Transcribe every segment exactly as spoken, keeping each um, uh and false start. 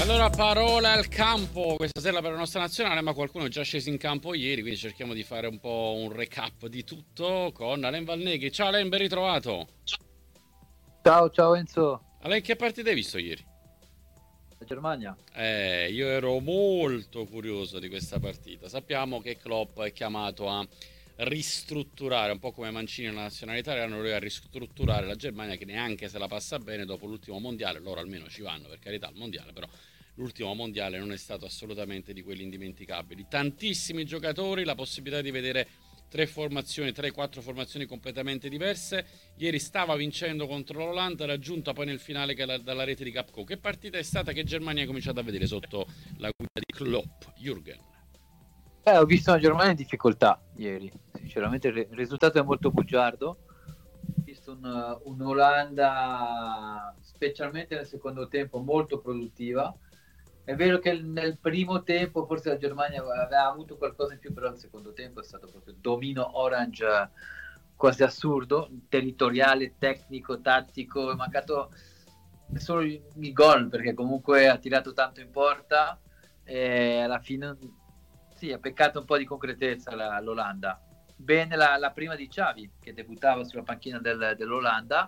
Allora, parola al campo questa sera per la nostra nazionale, ma qualcuno è già sceso in campo ieri, quindi cerchiamo di fare un po' un recap di tutto con Alain Valneghi. Ciao Alain, ben ritrovato. Ciao, ciao Enzo, Alain, che partita hai visto ieri? la Germania. Eh, io ero molto curioso di questa partita. Sappiamo che Klopp è chiamato a ristrutturare, un po' come Mancini nella nazionale italiana, lui a ristrutturare la Germania che neanche se la passa bene dopo l'ultimo mondiale. Loro almeno ci vanno, per carità, al mondiale, però l'ultimo mondiale non è stato assolutamente di quelli indimenticabili. Tantissimi giocatori, la possibilità di vedere tre formazioni, tre quattro formazioni completamente diverse. Ieri stava vincendo contro l'Olanda, raggiunta poi nel finale dalla rete di Capco. Che partita è stata che Germania ha cominciato a vedere sotto la guida di Klopp, Jürgen? Eh, ho visto una Germania in difficoltà ieri, sinceramente il risultato è molto bugiardo. Ho visto un, un'Olanda, specialmente nel secondo tempo, molto produttiva. È vero che nel primo tempo forse la Germania aveva avuto qualcosa in più, però il secondo tempo è stato proprio domino orange quasi assurdo, territoriale, tecnico, tattico. È mancato solo il, il gol, perché comunque ha tirato tanto in porta e alla fine sì, ha peccato un po' di concretezza la, l'Olanda. Bene la, la prima di Xavi, che debuttava sulla panchina del, dell'Olanda.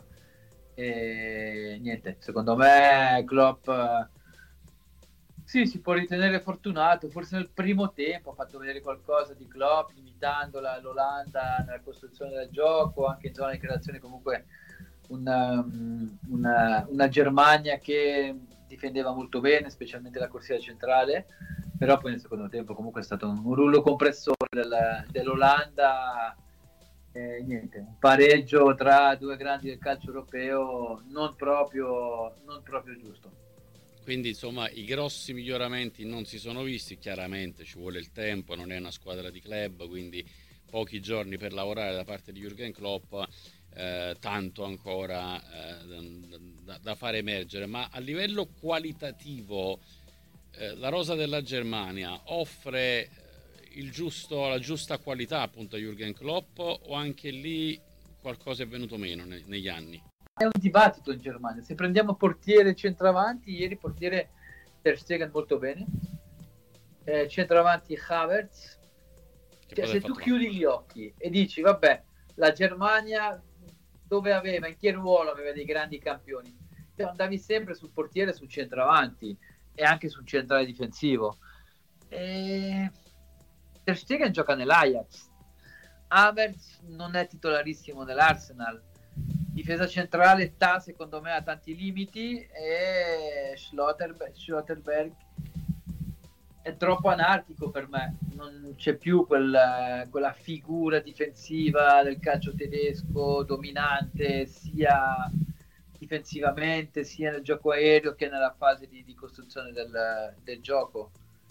E niente, secondo me Klopp sì, si può ritenere fortunato. Forse nel primo tempo ha fatto vedere qualcosa di Klopp, limitando la, l'Olanda nella costruzione del gioco, anche in zona di creazione comunque una, una, una Germania che difendeva molto bene, specialmente la corsia centrale, però poi nel secondo tempo comunque è stato un rullo compressore del, dell'Olanda. Eh, niente, un pareggio tra due grandi del calcio europeo non proprio, non proprio giusto. Quindi insomma i grossi miglioramenti non si sono visti, chiaramente ci vuole il tempo, non è una squadra di club, quindi pochi giorni per lavorare da parte di Jürgen Klopp, eh, tanto ancora eh, da, da fare emergere, ma a livello qualitativo eh, la rosa della Germania offre eh, il giusto, la giusta qualità appunto a Jürgen Klopp, o anche lì qualcosa è venuto meno ne, negli anni? È un dibattito in Germania. Se prendiamo portiere e centravanti, ieri portiere Ter Stegen molto bene, eh, centravanti Havertz. Cioè, se tu chiudi gli occhi e dici vabbè, la Germania dove aveva, in che ruolo aveva dei grandi campioni, te andavi sempre sul portiere, sul centravanti e anche sul centrale difensivo. E... Ter Stegen gioca nell'Ajax, Havertz non è titolarissimo nell'Arsenal, difesa centrale Ta secondo me ha tanti limiti e Schlotterberg, Schlotterberg è troppo anarchico per me, non c'è più quel, quella figura difensiva del calcio tedesco dominante sia difensivamente sia nel gioco aereo che nella fase di, di costruzione del, del gioco.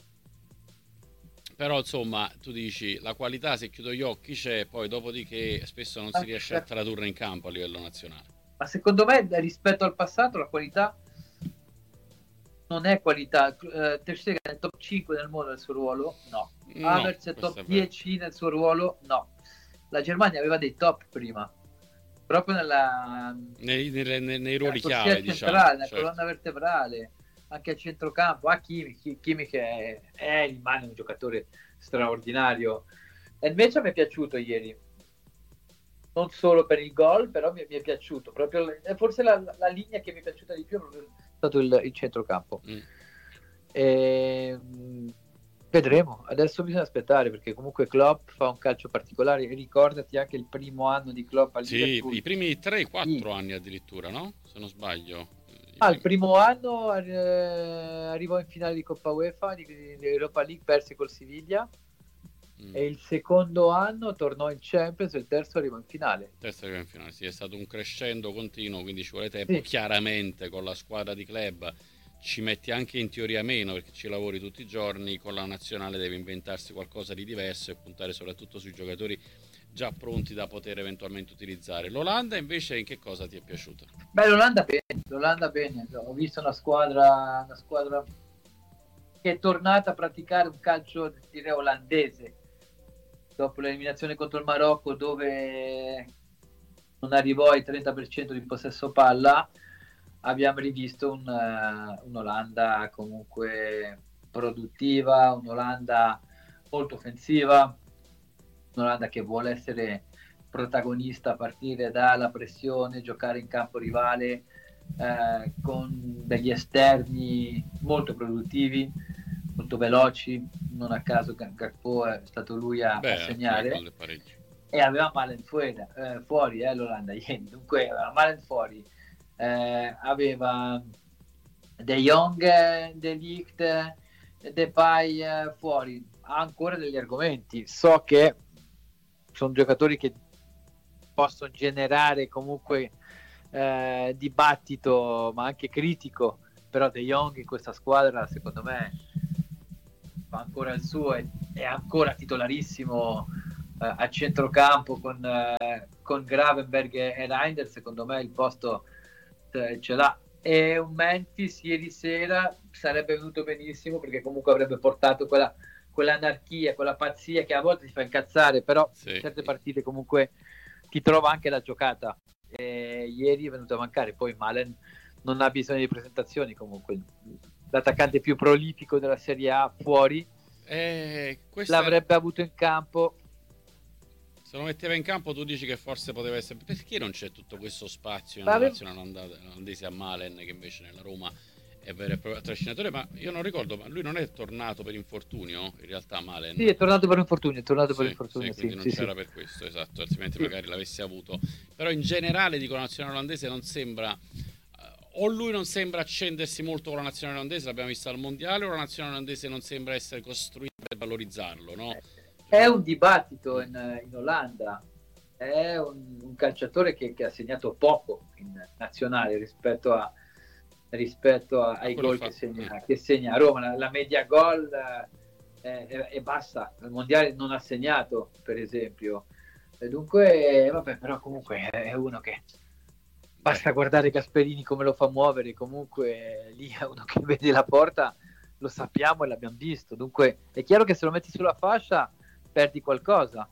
Però insomma tu dici la qualità se chiudo gli occhi c'è, poi dopodiché spesso non si riesce a tradurre in campo a livello nazionale. Ma secondo me rispetto al passato la qualità non è qualità. uh, Ter Stegen è top cinque nel mondo nel suo ruolo? No. No, Havertz è top è dieci nel suo ruolo? No. La Germania aveva dei top prima, proprio nella nei, nei, nei, nei ruoli chiave, chiave, diciamo, diciamo, nella certo. colonna vertebrale, anche a centrocampo. Ah, Kimmich, Kimmich è, è rimane un giocatore straordinario. E invece mi è piaciuto ieri, non solo per il gol, però mi, mi è piaciuto proprio, forse la, la linea che mi è piaciuta di più è stato il, il centrocampo. mm. E, vedremo, adesso bisogna aspettare, perché comunque Klopp fa un calcio particolare. Ricordati anche il primo anno di Klopp al sì, Liverpool, i primi tre quattro sì. anni addirittura, no? Se non sbaglio. Ah, il primo anno eh, arrivò in finale di Coppa UEFA, di, di Europa League, perse col Siviglia. Mm. E il secondo anno tornò in Champions e il terzo arrivò in finale. Il terzo arrivò in finale, sì, è stato un crescendo continuo, quindi ci vuole tempo. Sì. Chiaramente con la squadra di club ci metti anche in teoria meno, perché ci lavori tutti i giorni. Con la nazionale deve inventarsi qualcosa di diverso e puntare soprattutto sui giocatori già pronti da poter eventualmente utilizzare. L'Olanda invece in che cosa ti è piaciuta? Beh, l'Olanda bene, l'Olanda bene. Ho visto una squadra, una squadra che è tornata a praticare un calcio, direi, olandese, dopo l'eliminazione contro il Marocco, dove non arrivò ai trenta per cento di possesso palla. abbiamo rivisto un, uh, un'Olanda comunque produttiva, un'Olanda molto offensiva, un'Olanda che vuole essere protagonista a partire dalla pressione, giocare in campo rivale, eh, con degli esterni molto produttivi, molto veloci. Non a caso Gakpo è stato lui a, Beh, a segnare, e aveva Malen fuori, eh, fuori eh, l'Olanda ieri. Dunque aveva Malen fuori, eh, aveva De Jong, De Ligt, Depay eh, fuori. Ha ancora degli argomenti. So che sono giocatori che possono generare comunque eh, dibattito, ma anche critico, però De Jong in questa squadra secondo me fa ancora il suo, è, è ancora titolarissimo eh, a centrocampo con, eh, con Gravenberg e Reinders. Secondo me il posto eh, ce l'ha. E un Memphis ieri sera sarebbe venuto benissimo, perché comunque avrebbe portato quella, quell'anarchia, quella pazzia che a volte ti fa incazzare, però sì, in certe sì. partite comunque ti trova anche la giocata. E ieri è venuto a mancare. Poi Malen non ha bisogno di presentazioni, comunque l'attaccante più prolifico della Serie A fuori, eh, questa... l'avrebbe avuto in campo. Se lo metteva in campo, tu dici che forse poteva essere... Perché non c'è tutto questo spazio nella Vabbè. nazionale olandese a Malen, che invece nella Roma è vero e proprio trascinatore? Ma io non ricordo, ma lui non è tornato per infortunio in realtà Malen? Sì, è tornato per infortunio, è tornato sì, per infortunio, sì, quindi sì, non sì, c'era sì. per questo, esatto, altrimenti magari l'avessi avuto. Però in generale dico, la nazionale olandese non sembra... o lui non sembra accendersi molto con la nazionale olandese, l'abbiamo vista al mondiale, o la nazionale olandese non sembra essere costruita per valorizzarlo, no? È un dibattito in, in Olanda. È un, un calciatore che, che ha segnato poco in nazionale rispetto, a, rispetto a, ai gol che segna, che segna a Roma. La, la media gol è, è, è bassa. Al mondiale non ha segnato, per esempio. E dunque, vabbè, però comunque è uno che basta guardare Gasperini come lo fa muovere. Comunque lì è uno che vede la porta, lo sappiamo e l'abbiamo visto. Dunque è chiaro che se lo metti sulla fascia perdi qualcosa.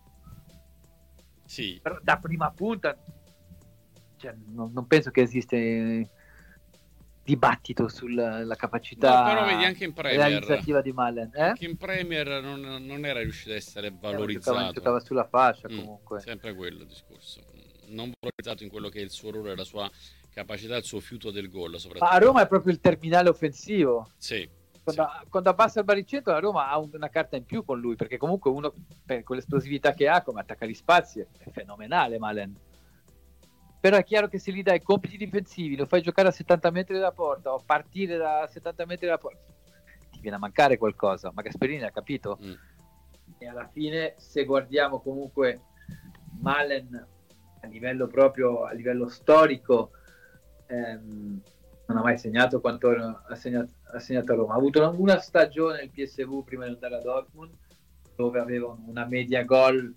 Sì. Però da prima punta, cioè, non, non penso che esiste dibattito sulla capacità, no, però vedi anche in Premier, realizzativa di Malen. Eh? Anche in Premier non, non era riuscito ad essere valorizzato. Eh, giocava, giocava sulla fascia mm, comunque. Sempre quello il discorso. Non valorizzato in quello che è il suo ruolo e la sua capacità, il suo fiuto del gol. Ma a Roma è proprio il terminale offensivo. Sì. Quando, sì. quando abbassa il baricentro, la Roma ha una carta in più con lui, perché comunque uno, per quell'esplosività che ha, come attacca gli spazi, è fenomenale Malen. Però è chiaro che se gli dai compiti difensivi, lo fai giocare a settanta metri dalla porta o partire da settanta metri dalla porta, ti viene a mancare qualcosa. Ma Gasperini ha capito. Mm. E alla fine, se guardiamo comunque Malen a livello proprio, a livello storico, ehm, non ha mai segnato quanto ha segnato, ha segnato a Roma. Ha avuto una, una stagione nel P S V prima di andare a Dortmund, dove aveva una media gol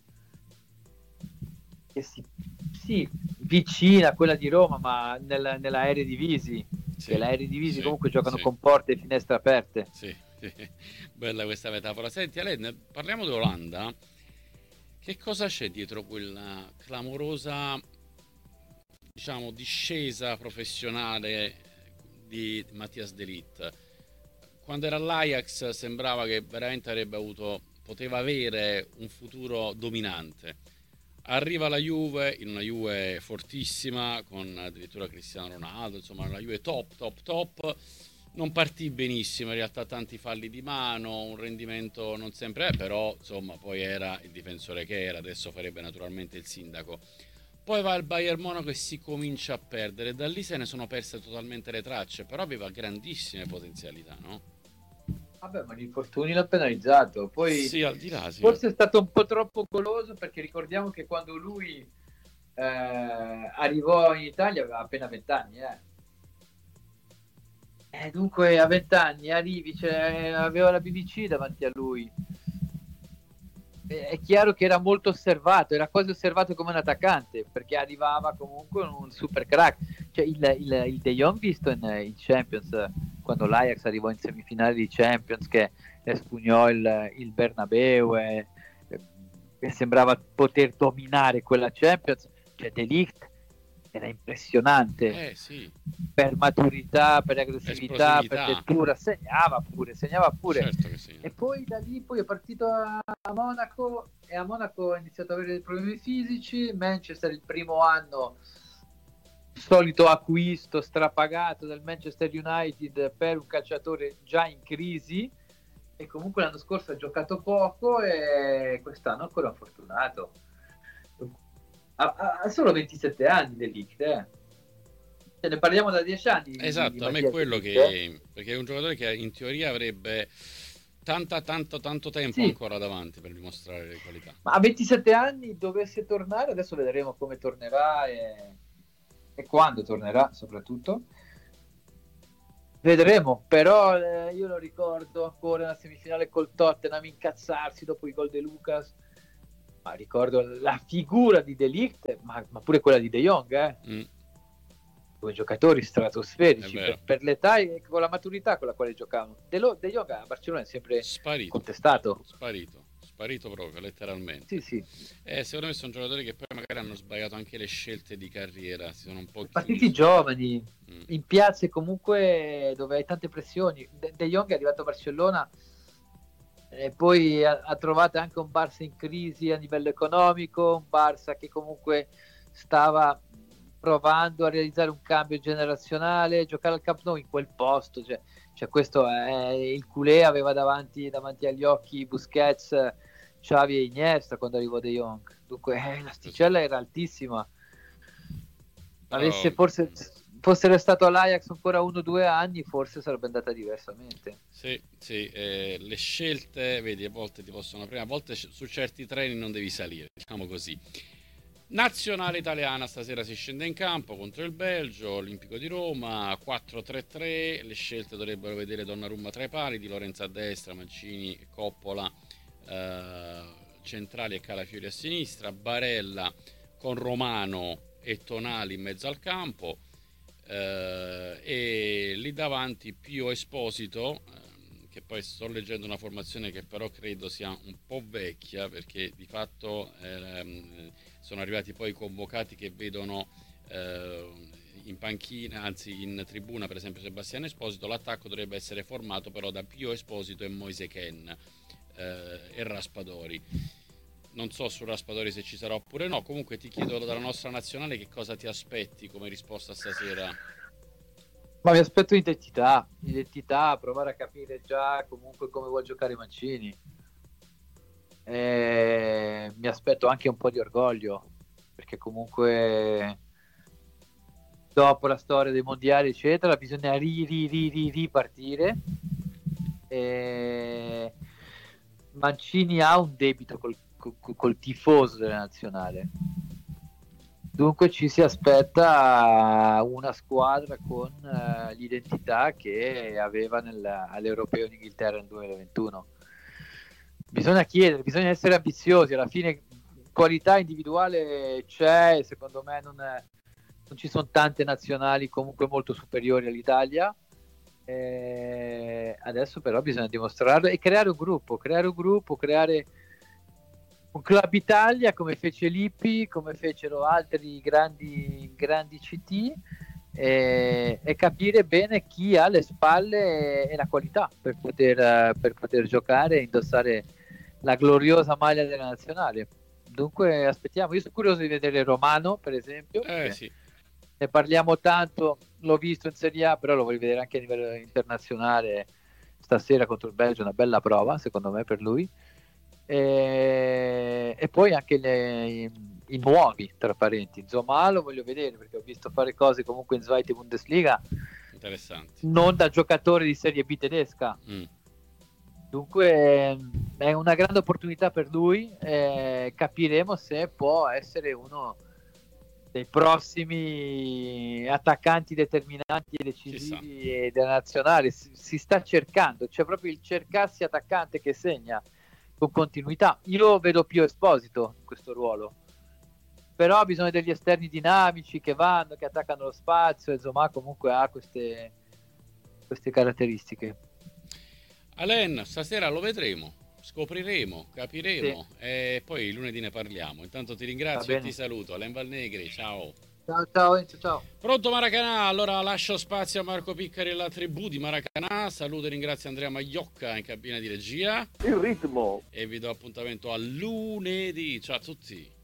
che si, sì, vicina a quella di Roma, ma nella, nella Eredivisie. Sì, che la Eredivisie sì, comunque giocano sì. con porte e finestre aperte. Sì, bella questa metafora. Senti Alain, parliamo dell'Olanda. Che cosa c'è dietro quella clamorosa, diciamo, discesa professionale di Matthijs de Ligt? Quando era all'Ajax sembrava che veramente avrebbe avuto, poteva avere un futuro dominante. Arriva la Juve, in una Juve fortissima, con addirittura Cristiano Ronaldo, insomma una Juve top, top, top. Non partì benissimo, in realtà tanti falli di mano, un rendimento non sempre, però insomma poi era il difensore che era, adesso farebbe naturalmente il sindaco. Poi va al Bayern Monaco e si comincia a perdere, da lì se ne sono perse totalmente le tracce, però aveva grandissime potenzialità, no? Vabbè, ma gli infortuni l'ha penalizzato. Poi sì, al di là, sì. Forse è stato un po' troppo goloso, perché ricordiamo che quando lui eh, arrivò in Italia aveva appena vent'anni, eh. E dunque a vent'anni arrivi, cioè, aveva la B B C davanti a lui. È chiaro che era molto osservato, era quasi osservato come un attaccante, perché arrivava comunque un super crack. Cioè il, il, il De Jong visto in, in Champions, quando l'Ajax arrivò in semifinale di Champions, che espugnò il, il Bernabeu e, e sembrava poter dominare quella Champions. Cioè De Ligt era impressionante, Eh sì, per maturità, per aggressività, per esplosività, lettura, segnava pure, segnava pure. certo che sì. E poi da lì poi è partito a, a Monaco, e a Monaco ha iniziato ad avere dei problemi fisici. Manchester il primo anno, solito acquisto strapagato del Manchester United per un calciatore già in crisi, e comunque l'anno scorso ha giocato poco e quest'anno ancora fortunato. Ha, ha- ha solo ventisette anni De Ligt, eh. Cioè, ne parliamo da dieci anni di, di, di Esatto, a me è Mattia De quello Ligt, eh. che... perché è un giocatore che in teoria avrebbe tanta, tanto, tanto tempo Sì, ancora davanti per dimostrare le qualità. ma a ventisette anni dovesse tornare, adesso vedremo come tornerà e, e quando tornerà soprattutto. Vedremo, però eh, io lo ricordo ancora nella semifinale col Tottenham incazzarsi dopo i gol di Lucas, ma ricordo la figura di De Ligt, ma, ma pure quella di De Jong, eh. Mm, Due giocatori è stratosferici vero. per, per l'età e con la maturità con la quale giocavano. De, Lo, De Jong a Barcellona è sempre Sparito, contestato. sparito, sparito proprio, letteralmente. Sì, sì. E secondo me sono giocatori che poi magari hanno sbagliato anche le scelte di carriera, si sono un po' Partiti chiusi. giovani, Mm. in piazze comunque dove hai tante pressioni. De, De Jong è arrivato a Barcellona e poi ha, ha trovato anche un Barça in crisi a livello economico, un Barça che comunque stava provando a realizzare un cambio generazionale, giocare al Camp Nou in quel posto, cioè, cioè questo è il culé, aveva davanti, davanti agli occhi Busquets, Xavi e Iniesta quando arrivò De Jong, dunque eh, Così. l'asticella era altissima. Però Avesse forse fosse restato all'Ajax ancora uno o due anni, forse sarebbe andata diversamente. sì, sì, eh, le scelte, vedi, a volte ti possono aprire, a volte su certi treni non devi salire, diciamo così. Nazionale italiana stasera si scende in campo contro il Belgio, Olimpico di Roma, quattro tre tre, le scelte dovrebbero vedere Donnarumma tra i pali, Di Lorenzo a destra, Mancini, Coppola, eh, centrali e Calafiori a sinistra, Barella con Romano e Tonali in mezzo al campo, eh, e lì davanti Pio Esposito, eh, che poi sto leggendo una formazione che però credo sia un po' vecchia, perché di fatto ehm, sono arrivati poi convocati che vedono eh, in panchina, anzi in tribuna per esempio Sebastiano Esposito. L'attacco dovrebbe essere formato però da Pio Esposito e Moise Ken, eh, e Raspadori. Non so su Raspadori se ci sarà oppure no. Comunque ti chiedo dalla nostra nazionale che cosa ti aspetti come risposta stasera. Ma mi aspetto identità, identità, provare a capire già comunque come vuol giocare Mancini. E mi aspetto anche un po' di orgoglio, perché comunque dopo la storia dei mondiali, eccetera, bisogna ri, ri, ri, ri, ripartire. E Mancini ha un debito col, col, col tifoso della nazionale. Dunque ci si aspetta una squadra con uh, l'identità che aveva nel, all'Europeo in Inghilterra nel duemilaventuno. Bisogna chiedere, bisogna essere ambiziosi, alla fine qualità individuale c'è, secondo me non, è, non ci sono tante nazionali comunque molto superiori all'Italia. Eh, adesso però bisogna dimostrarlo e creare un gruppo, creare un gruppo, creare un club Italia come fece Lippi, come fecero altri grandi, grandi C T, e, e capire bene chi ha le spalle e la qualità per poter, per poter giocare e indossare la gloriosa maglia della nazionale. Dunque aspettiamo, io sono curioso di vedere Romano per esempio, Eh perché sì. ne parliamo tanto, l'ho visto in Serie A, però lo voglio vedere anche a livello internazionale. Stasera contro il Belgio, una bella prova secondo me per lui. E, e poi anche le, i, i nuovi, tra parenti, Zoma lo voglio vedere perché ho visto fare cose comunque in Zweite Bundesliga, Interessanti. non da giocatore di Serie B tedesca. Mm. Dunque è una grande opportunità per lui, eh, capiremo se può essere uno dei prossimi attaccanti determinanti e decisivi della nazionale. Si, si sta cercando, c'è proprio il cercarsi attaccante che segna con continuità. Io vedo Pio Esposito in questo ruolo, però ha bisogno degli esterni dinamici che vanno, che attaccano lo spazio, e Zoma comunque ha queste, queste caratteristiche. Alen, stasera lo vedremo, scopriremo, Sì, capiremo e poi lunedì ne parliamo. Intanto ti va ringrazio e ti bene. saluto. Alen Valnegri, ciao. Ciao, ciao Enzo, ciao. Pronto Maracanà, allora lascio spazio a Marco Piccari e la tribù di Maracanà. Saluto e ringrazio Andrea Magliocca in cabina di regia. Il ritmo. E vi do appuntamento a lunedì. Ciao a tutti.